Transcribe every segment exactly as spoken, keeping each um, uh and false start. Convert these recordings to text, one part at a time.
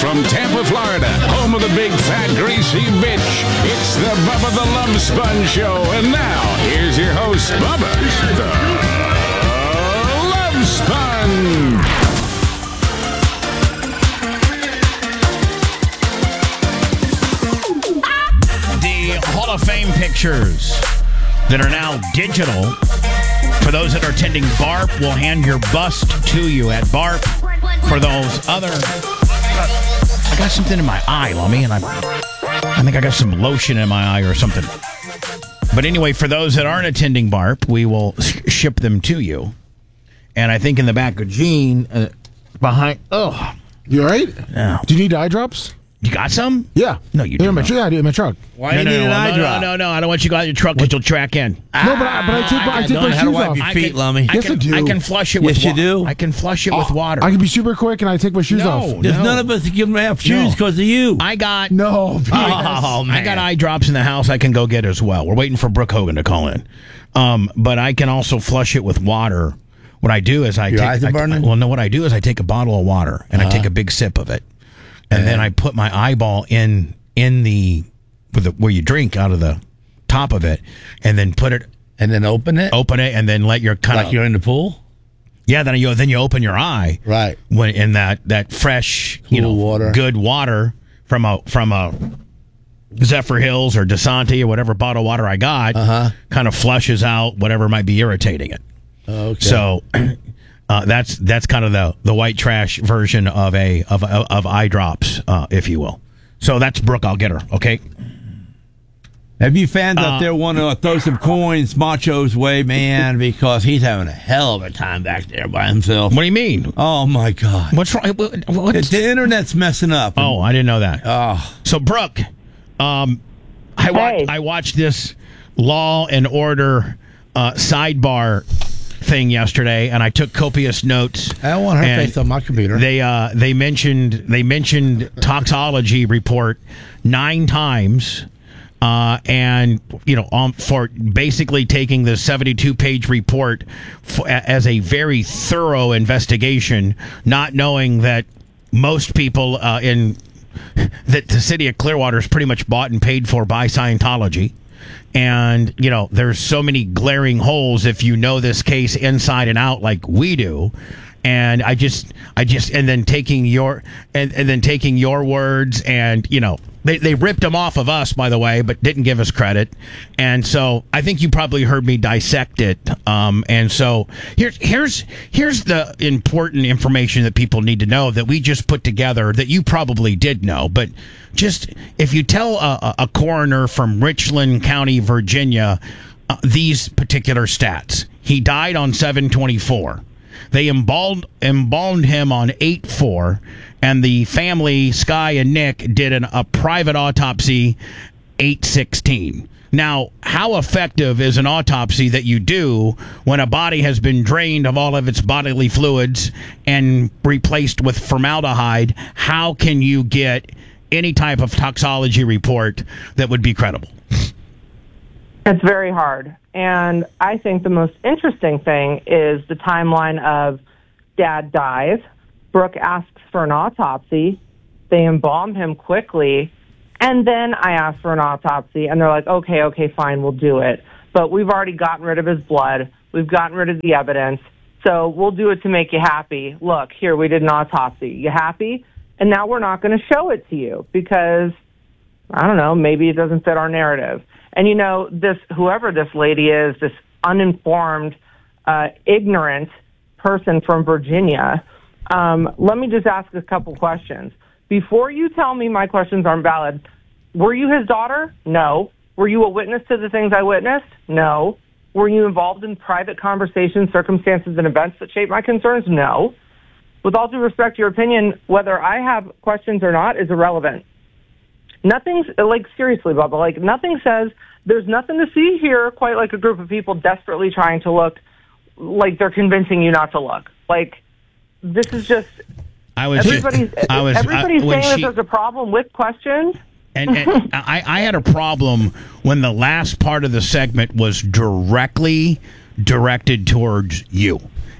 from Tampa, Florida, home of the big, fat, greasy bitch, it's the Bubba the Love Sponge Show. And now, here's your host, Bubba the Love Sponge. The Hall of Fame pictures that are now digital. For those that are attending B A R P, we'll hand your bust to you at B A R P. For those other... I got something in my eye, Lummy, and I, I think I got some lotion in my eye or something. But anyway, for those that aren't attending B A R P, we will ship them to you. And I think in the back of Gene, uh, behind... Oh, you all right? No. Do you need eye drops? You got some? Yeah. No, you They're in don't. my, yeah, I do in my truck. Why No, do you no, need no, an no, eye no, drop? no, no, no. I don't want you to go out your truck because you'll track in. No, but I, but I take my, I take my don't know how to shoes wipe off. your I feet, can, Lummy. I Yes, can, I do. I can flush it with Yes, you water. do. I can flush it with water. I can be super quick and I take my shoes No. off. There's No. none of us that can have shoes No. because of you. I got No, Pete. Oh, man. I got eye drops in the house I can go get as well. We're waiting for Brooke Hogan to call in. Um, but I can also flush it with water. What I do is I Your take eyes are I, burning? well no what I do is I take a bottle of water and Uh-huh. I take a big sip of it. And And- then I put my eyeball in in the with the where you drink out of the top of it and then put it And then open it open it and then let your kind like of you're in the pool? yeah then you then you open your eye Right. when in that that fresh you know Cool water. good water from a from a Zephyr Hills or Desante or whatever bottle of water I got Uh-huh. kind of flushes out whatever might be irritating it. Okay. So uh, that's that's kind of the the white trash version of a of of, of eye drops, uh, if you will. So that's Brooke. I'll get her. Okay. Have you fans Uh, out there want to throw some coins Macho's way, man? Because he's having a hell of a time back there by himself. What do you mean? Oh, my God. What's wrong? What, what's, The internet's messing up. oh, I didn't know that. Oh. So Brooke, um, I watched Hey. I watched this Law and Order uh, sidebar thing yesterday, and I took copious notes. I don't want her And face on my computer. They uh, they mentioned they mentioned toxology report nine times, uh, and you know um, for basically taking the seventy-two page report for, as a very thorough investigation, not knowing that most people uh, in that the city of Clearwater is pretty much bought and paid for by Scientology. And, you know, there's so many glaring holes if you know this case inside and out like we do. And I just, I just, and then taking your, and, and then taking your words and, you know, they, they ripped them off of us, by the way, but didn't give us credit. And so I think you probably heard me dissect it. Um, and so here's, here's, here's the important information that people need to know that we just put together that you probably did know. But just if you tell a, a coroner from Richland County, Virginia, uh, these particular stats, he died on seven twenty-four. They embalmed, embalmed him on eight four, and the family, Sky and Nick, did an, a private autopsy eight sixteen. Now, how effective is an autopsy that you do when a body has been drained of all of its bodily fluids and replaced with formaldehyde? How can you get any type of toxology report that would be credible? It's very hard. And I think the most interesting thing is the timeline of Dad dies, Brooke asks for an autopsy, they embalm him quickly, and then I ask for an autopsy, and they're like, okay, okay, fine, we'll do it. But we've already gotten rid of his blood. We've gotten rid of the evidence. So we'll do it to make you happy. Look, here, we did an autopsy. You happy? And now we're not going to show it to you because, I don't know, maybe it doesn't fit our narrative. And, you know, this whoever this lady is, this uninformed, uh, ignorant person from Virginia, um, let me just ask a couple questions. Before you tell me my questions aren't valid, were you his daughter? No. Were you a witness to the things I witnessed? No. Were you involved in private conversations, circumstances, and events that shaped my concerns? No. With all due respect to your opinion, whether I have questions or not is irrelevant. Nothing's, like, seriously, Bubba, like, nothing says there's nothing to see here quite like a group of people desperately trying to look like they're convincing you not to look. Like, this is just, I was everybody's, just, I was, everybody's I, when saying she, that there's a problem with questions. And, and I, I had a problem when the last part of the segment was directly directed towards you.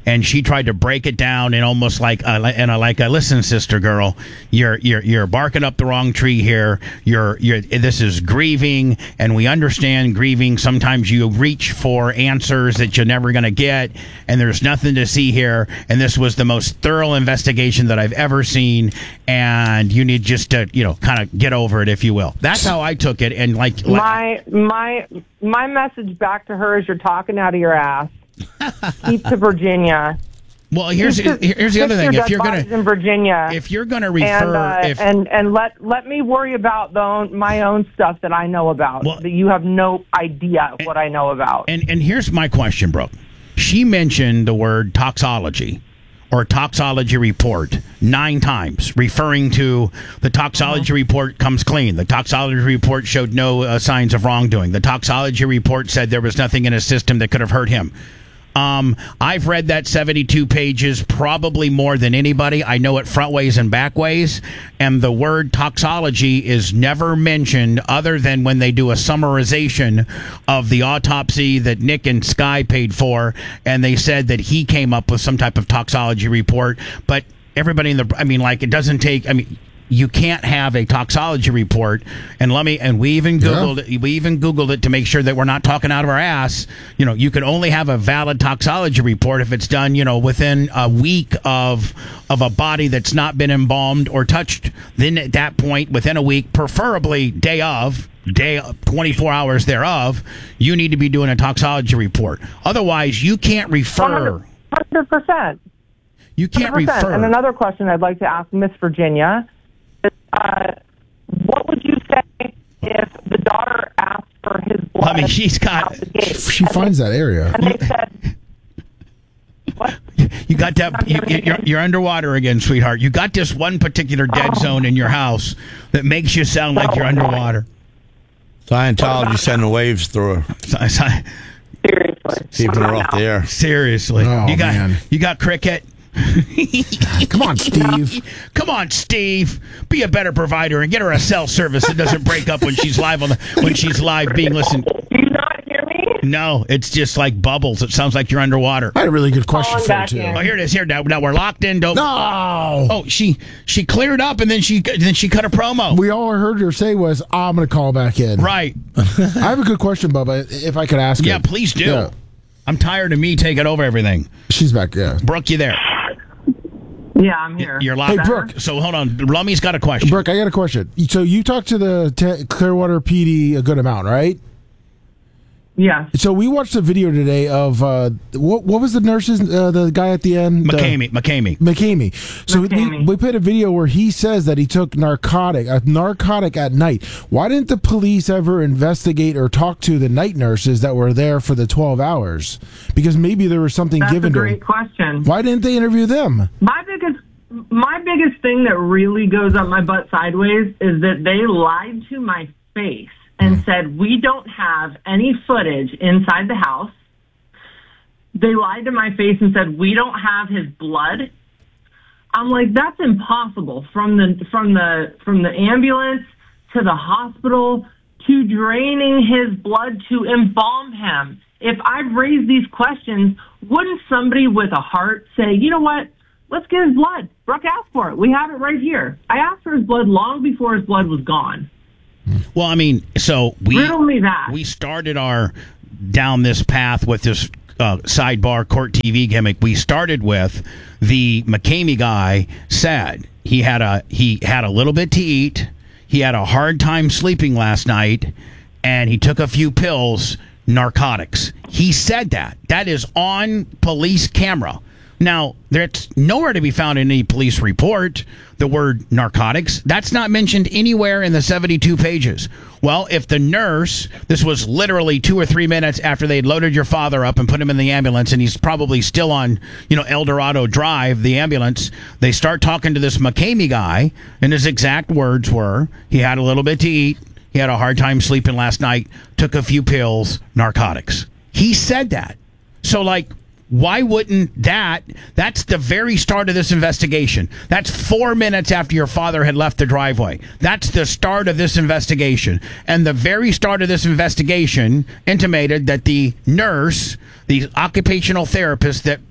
and she tried to break it down and almost like uh, and I like a listen, sister girl, you're you're you're barking up the wrong tree here. You're you're this is grieving, and we understand grieving. Sometimes you reach for answers that you're never going to get, and there's nothing to see here. And this was the most thorough investigation that I've ever seen, and you need just to you know kind of get over it, if you will. That's how I took it, and like My my my message back to her is you're talking out of your ass. Keep to Virginia. well, here's Just here's the other fix thing. your If you're dead gonna bodies in Virginia, if you're gonna and refer uh, if and and let let me worry about the own, my own stuff that I know about Well- that you have no idea what I know about. And and here's my question, Brooke. She mentioned the word toxology or toxology report nine times, referring to the toxology report comes clean. The toxology report showed no uh, signs of wrongdoing. The toxology report said there was nothing in his system that could have hurt him. Um, I've read that seventy-two pages probably more than anybody. I know it front ways and back ways, and the word toxology is never mentioned other than when they do a summarization of the autopsy that Nick and Sky paid for, and they said that he came up with some type of toxology report. But everybody in the, I mean, like, it doesn't take, I mean, you can't have a toxology report, and let me, and we even Googled it, we even Googled it to make sure that we're not talking out of our ass. You know, you can only have a valid toxology report if it's done, you know, within a week of of a body that's not been embalmed or touched. Then at that point, within a week, preferably day of, day twenty-four hours thereof, you need to be doing a toxology report. Otherwise, you can't refer. one hundred percent. You can't one hundred percent. refer. And another question I'd like to ask Miss Virginia is, uh, what would you say if the daughter asked for his blood? I mean, she's got. out the gate? She And finds they- that area. And they said, what? You got that. You, you're, you're underwater again, sweetheart. You got this one particular dead zone in your house that makes you sound like you're underwater. Scientology sending waves through her, So- so- Seriously. keeping her off the air. Seriously, Oh, you got man. you got cricket. Come on, Steve. Come on, Steve. Be a better provider and get her a cell service that doesn't break up when she's live on the when she's live being listened. Do you not hear me? No, it's just like bubbles. It sounds like you're underwater. I had a really good question Calling for you back too. in. Oh, here it is. Here now. Now we're locked in. Don't. No. Oh, she she cleared up and then she then she cut a promo. We all heard her say was, oh, "I'm going to call back in." Right. I have a good question, Bubba. If I could ask Yeah, it. please do. Yeah. I'm tired of me taking over everything. She's back. Yeah. Brooke, you there? Yeah, I'm here. You're locked. Hey, Brooke. So hold on. Lummy's got a question. Brooke, I got a question. So you talked to the Te- Clearwater P D a good amount, right? Yeah. So we watched a video today of uh, what what was the nurse's uh, the guy at the end? The- McCamey. McCamey. McCamey. So We, McCamey. we put a video where he says that he took narcotic, a narcotic at night. Why didn't the police ever investigate or talk to the night nurses that were there for the twelve hours? Because maybe there was something That's a given to great them. question. Why didn't they interview them? My biggest my biggest thing that really goes up my butt sideways is that they lied to my face and said we don't have any footage inside the house. They lied to my face and said we don't have his blood. I'm like, that's impossible. From the from the from the ambulance to the hospital to draining his blood to embalm him. If I've raised these questions, wouldn't somebody with a heart say, you know what? Let's get his blood. Brooke asked for it. We have it right here. I asked for his blood long before his blood was gone. Well, I mean, so we Riddle me that. we started our down this path with this uh, sidebar court T V gimmick. We started with the McCamey guy said he had a he had a little bit to eat. He had a hard time sleeping last night, and he took a few pills, narcotics. He said that. That is on police camera. Now, there's nowhere to be found in any police report, the word narcotics. That's not mentioned anywhere in the seventy-two pages. Well, if the nurse, this was literally two or three minutes after they'd loaded your father up and put him in the ambulance, and he's probably still on, you know, El Dorado Drive, the ambulance, they start talking to this McCamey guy, and his exact words were, he had a little bit to eat, he had a hard time sleeping last night, took a few pills, narcotics. He said that. So, like, why wouldn't that? That's the very start of this investigation. That's four minutes after your father had left the driveway. That's the start of this investigation. And the very start of this investigation intimated that the nurse, the occupational therapist that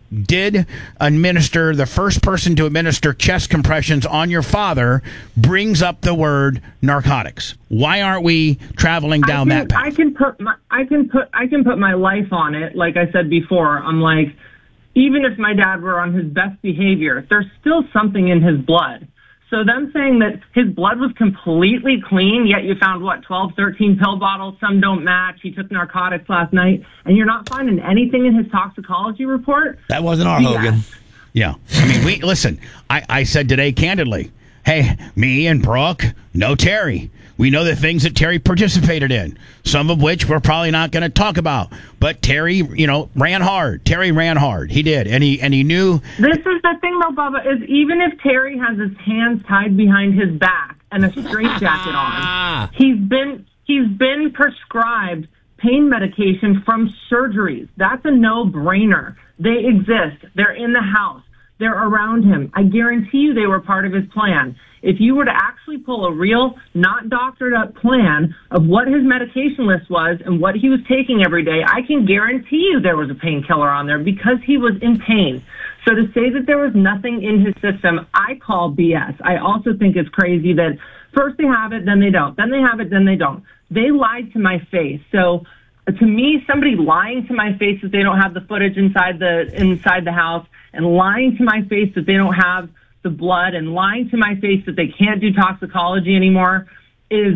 did administer, the first person to administer chest compressions on your father brings up the word narcotics. Why aren't we traveling down I that can, path? I can put my, I can put I can put my life on it. Like I said before, I'm like, even if my dad were on his best behavior, there's still something in his blood. So them saying that his blood was completely clean, yet you found, what, twelve, thirteen pill bottles, some don't match, he took narcotics last night, and you're not finding anything in his toxicology report? That wasn't our Yeah. Hogan. Yeah. I mean, we listen, I, I said today candidly, hey, me and Brooke, no Terry. We know the things that Terry participated in, some of which we're probably not going to talk about. But Terry, you know, ran hard. Terry ran hard. He did. And he and he knew. This is the thing, though, Bubba, is even if Terry has his hands tied behind his back and a straitjacket on, he's been he's been prescribed pain medication from surgeries. That's a no-brainer. They exist. They're in the house. They're around him. I guarantee you they were part of his plan. If you were to actually pull a real, not doctored up plan of what his medication list was and what he was taking every day, I can guarantee you there was a painkiller on there because he was in pain. So to say that there was nothing in his system, I call B S. I also think it's crazy that first they have it, then they don't. Then they have it, then they don't. They lied to my face. So to me, somebody lying to my face that they don't have the footage inside the inside the house and lying to my face that they don't have the blood and lying to my face that they can't do toxicology anymore is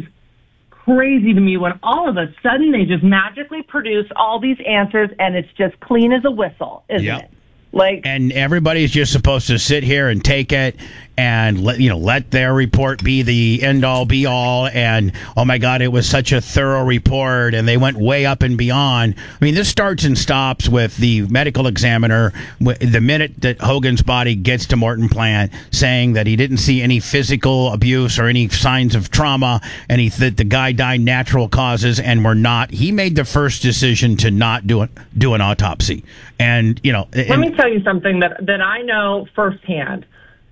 crazy to me when all of a sudden they just magically produce all these answers and it's just clean as a whistle, isn't Yep. it? Like, And everybody's just supposed to sit here and take it and let you know let their report be the end all be all. And oh my God, it was such a thorough report, and they went way up and beyond. I mean, this starts and stops with the medical examiner the minute that Hogan's body gets to Morton Plant, saying that he didn't see any physical abuse or any signs of trauma, and he that the guy died natural causes, and we're not. He made the first decision to not do it, do an autopsy, and you know. let and, me tell you something that, that I know firsthand.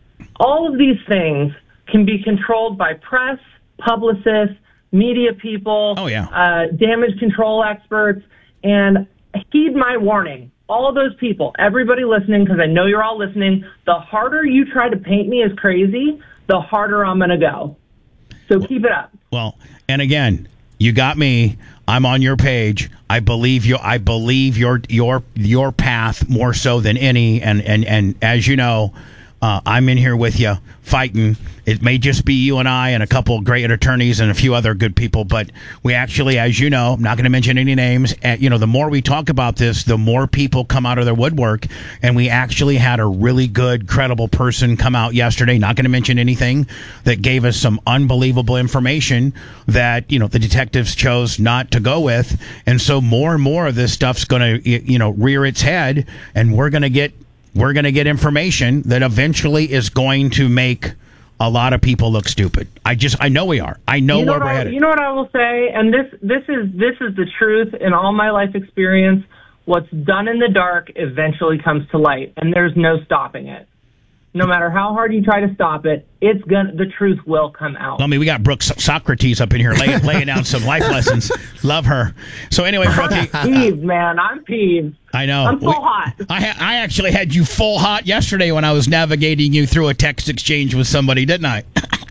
All of these things can be controlled by press, publicists, media people, Oh, yeah. uh, damage control experts, and heed my warning. All of those people, everybody listening, because I know you're all listening, the harder you try to paint me as crazy, the harder I'm going to go. So keep it up. Well, and again, you got me. I'm on your page. I believe you. I believe your your your path more so than any. And and and as you know, uh, I'm in here with you fighting. It may just be you and I and a couple of great attorneys and a few other good people, but we actually, as you know, I'm not going to mention any names. And, you know, the more we talk about this, the more people come out of their woodwork. And we actually had a really good, credible person come out yesterday, not going to mention anything, that gave us some unbelievable information that, you know, the detectives chose not to go with. And so more and more of this stuff's going to, you know, rear its head, and we're going to get we're going to get information that eventually is going to make a lot of people look stupid. I just, I know we are. I know, You know where what we're I, headed. You know what I will say, and this this is this is the truth in all my life experience. What's done in the dark eventually comes to light, and there's no stopping it. No matter how hard you try to stop it, it's gonna the truth will come out. I mean, we got Brooke Socrates up in here laying, laying down some life lessons. Love her. So anyway, Brookie, Peeved, man. I'm peeved. I know. I'm full We- hot. I ha- I actually had you full hot yesterday when I was navigating you through a text exchange with somebody, didn't I?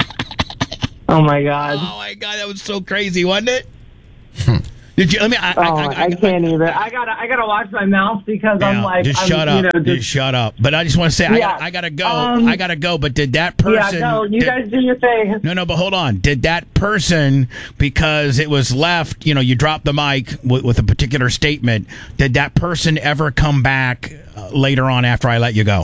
Oh my god. Oh my God, that was so crazy, wasn't it? Did you? Let me. I, Oh, I, I, I, can't even. I gotta, I gotta watch my mouth because I'm Yeah, like, just I'm, shut you up. know, just, just, shut up. But I just want to say, I, Yeah. gotta, I gotta go. Um, I gotta go. But did that person? yeah, no, you did- guys do your thing. No, no, but hold on. Did that person, because it was left, you know, you dropped the mic with, with a particular statement, did that person ever come back uh, later on after I let you go?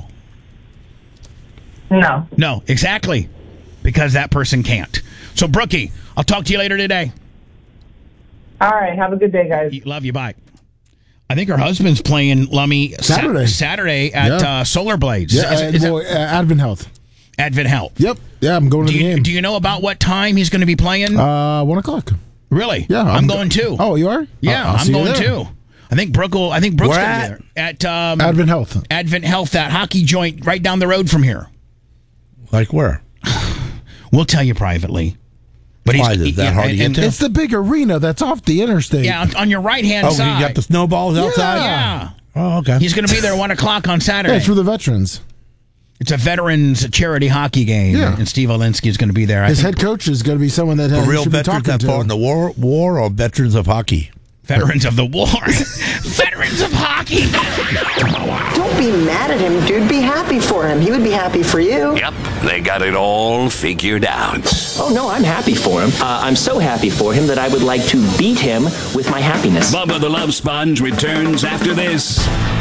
No. No, exactly. Because that person can't. So, Brookie, I'll talk to you later today. All right. Have a good day, guys. Love you. Bye. I think her husband's playing Lummy Sa- Saturday. Saturday at Yeah. uh, Solar Blades. Yeah, Is- uh, is it boy, uh, Advent Health. Advent Health. Yep. Yeah, I'm going to Do the you, game. do you know about what time he's going to be playing? uh, one o'clock. really? Yeah, I'm, going too. Oh, you are? Yeah, I'll- I'll I'm see you going there. too. I think Brooke will. I think Brooke's Where going to at? be there at um, Advent Health. Advent Health, that hockey joint right down the road from here. Like where? We'll tell you privately. But Why is it that hard to get to? It's the big arena that's off the interstate. Yeah, on, on your right hand Oh, side. you got the snowballs outside? Yeah. Oh, okay. He's going to be there at one o'clock on Saturday. Yeah, it's for the veterans. It's a veterans charity hockey game, Yeah. and Steve Olinsky is going to be there. I His think head coach is going to be someone that For has, real should be veterans talking that to. fought in the war, war or veterans of hockey? Veterans of the war. Veterans of hockey. Don't be mad at him, dude. Be happy for him. He would be happy for you. Yep, they got it all figured out. Oh, no, I'm happy for him. Uh, I'm so happy for him that I would like to beat him with my happiness. Bubba the Love Sponge returns after this.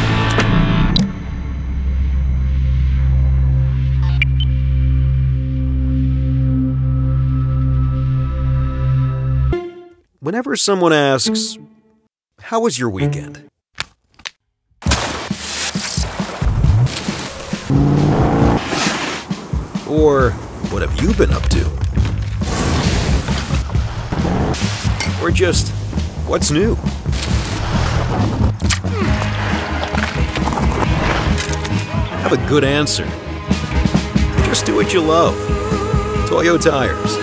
Whenever someone asks, "How was your weekend?" Or, "What have you been up to?" Or just, "What's new?" Have a good answer. Just do what you love. Toyo Tires.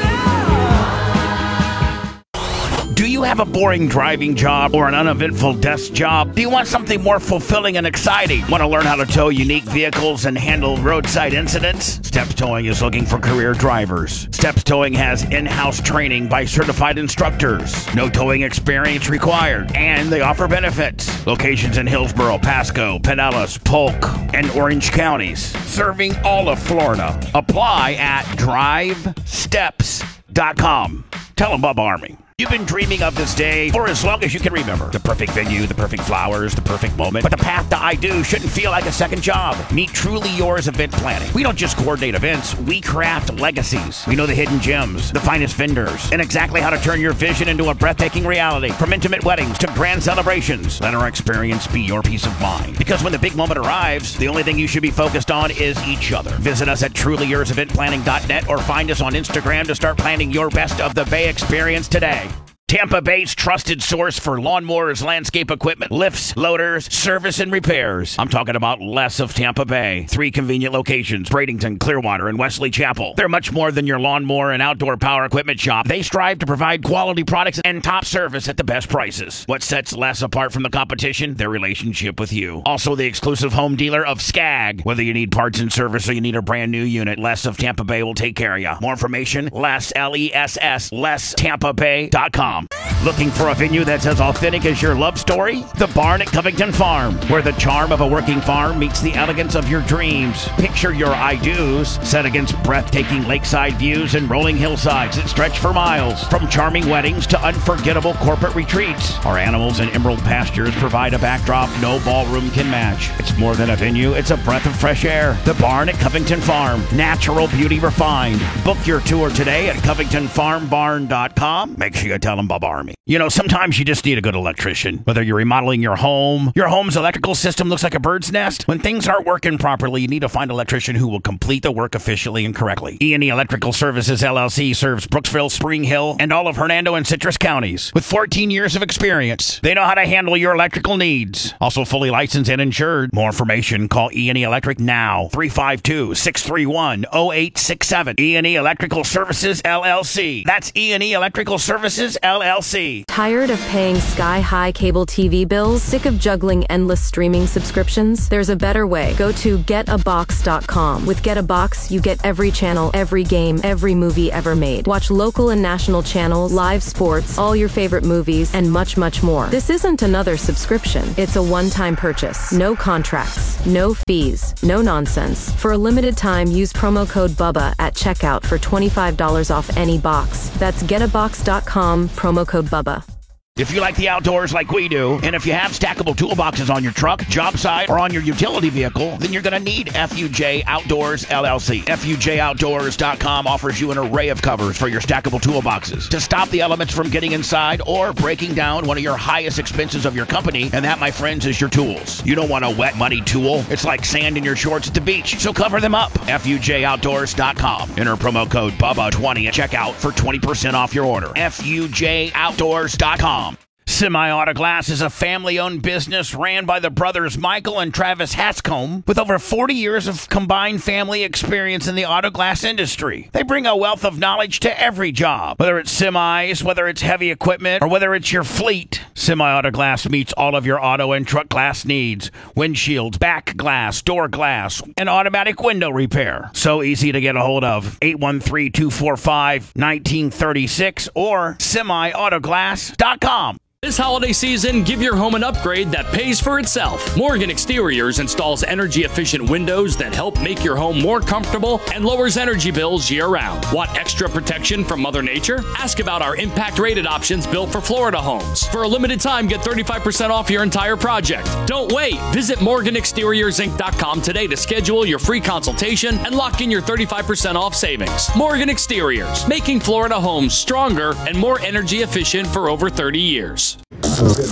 Do you have a boring driving job or an uneventful desk job? Do you want something more fulfilling and exciting? Want to learn how to tow unique vehicles and handle roadside incidents? Steps Towing is looking for career drivers. Steps Towing has in-house training by certified instructors. No towing experience required, and they offer benefits. Locations in Hillsborough, Pasco, Pinellas, Polk, and Orange counties, serving all of Florida. Apply at drive steps dot com. Tell them Bubba Army. You've been dreaming of this day for as long as you can remember. The perfect venue, the perfect flowers, the perfect moment. But the path to I Do shouldn't feel like a second job. Meet Truly Yours Event Planning. We don't just coordinate events, we craft legacies. We know the hidden gems, the finest vendors, and exactly how to turn your vision into a breathtaking reality. From intimate weddings to grand celebrations, let our experience be your peace of mind. Because when the big moment arrives, the only thing you should be focused on is each other. Visit us at truly yours event planning dot net or find us on Instagram to start planning your best of the Bay experience today. Tampa Bay's trusted source for lawnmowers, landscape equipment, lifts, loaders, service, and repairs. I'm talking about Les of Tampa Bay. Three convenient locations, Bradenton, Clearwater, and Wesley Chapel. They're much more than your lawnmower and outdoor power equipment shop. They strive to provide quality products and top service at the best prices. What sets Les apart from the competition? Their relationship with you. Also the exclusive home dealer of Skag. Whether you need parts and service or you need a brand new unit, Les of Tampa Bay will take care of you. More information, Les, L E S S, les tampa bay dot com. Looking for a venue that's as authentic as your love story? The Barn at Covington Farm, where the charm of a working farm meets the elegance of your dreams. Picture your I-dos set against breathtaking lakeside views and rolling hillsides that stretch for miles. From charming weddings to unforgettable corporate retreats, our animals and emerald pastures provide a backdrop no ballroom can match. It's more than a venue, it's a breath of fresh air. The Barn at Covington Farm, natural beauty refined. Book your tour today at covington farm barn dot com. Make sure you tell them Bubba Army. You know, sometimes you just need a good electrician. Whether you're remodeling your home, your home's electrical system looks like a bird's nest. When things aren't working properly, you need to find an electrician who will complete the work efficiently and correctly. E and E Electrical Services, L L C serves Brooksville, Spring Hill, and all of Hernando and Citrus counties. With fourteen years of experience, they know how to handle your electrical needs. Also fully licensed and insured. More information, call E and E Electric now. three five two, six three one, zero eight six seven. E and E Electrical Services, L L C. That's E and E Electrical Services, L L C. Tired of paying sky-high cable T V bills? Sick of juggling endless streaming subscriptions? There's a better way. Go to get a box dot com. With Get a Box, you get every channel, every game, every movie ever made. Watch local and national channels, live sports, all your favorite movies, and much, much more. This isn't another subscription. It's a one-time purchase. No contracts, no fees, no nonsense. For a limited time, use promo code BUBBA at checkout for twenty-five dollars off any box. That's get a box dot com, promo code BUBBA. If you like the outdoors like we do, and if you have stackable toolboxes on your truck, job site, or on your utility vehicle, then you're going to need F U J Outdoors, L L C. F U J outdoors dot com offers you an array of covers for your stackable toolboxes to stop the elements from getting inside or breaking down one of your highest expenses of your company, and that, my friends, is your tools. You don't want a wet, muddy tool. It's like sand in your shorts at the beach, so cover them up. F U J outdoors dot com. Enter promo code Bubba twenty at checkout for twenty percent off your order. F U J outdoors dot com. Semi Auto Glass is a family-owned business ran by the brothers Michael and Travis Hatscombe with over forty years of combined family experience in the auto glass industry. They bring a wealth of knowledge to every job, whether it's semis, whether it's heavy equipment, or whether it's your fleet. Semi Auto Glass meets all of your auto and truck glass needs: windshields, back glass, door glass, and automatic window repair. So easy to get a hold of. eight one three, two four five, one nine three six or semi auto glass dot com. This holiday season, give your home an upgrade that pays for itself. Morgan Exteriors installs energy-efficient windows that help make your home more comfortable and lowers energy bills year-round. Want extra protection from Mother Nature? Ask about our impact-rated options built for Florida homes. For a limited time, get thirty-five percent off your entire project. Don't wait. Visit Morgan Exteriors Inc dot com today to schedule your free consultation and lock in your thirty-five percent off savings. Morgan Exteriors, making Florida homes stronger and more energy efficient for over thirty years.